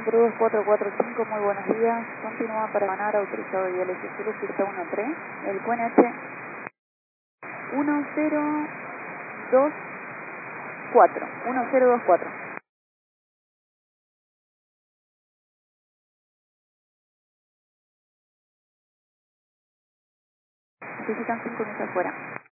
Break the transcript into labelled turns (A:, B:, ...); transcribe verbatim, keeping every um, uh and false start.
A: Cruz cuatro cuatro cinco, muy buenos días. Continúa para ganar autorizado de diálisis Cruz, pista uno tres, el Q N H uno cero dos cuatro, uno cero dos cuatro. Necesitan cinco minutos afuera.